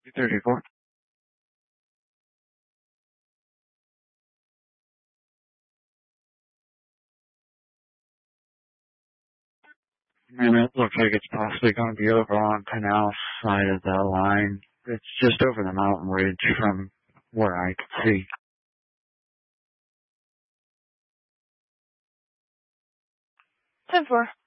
234. And it looks like it's possibly going to be over on Canal side of that line. It's just over the mountain ridge from where I can see. 10-4.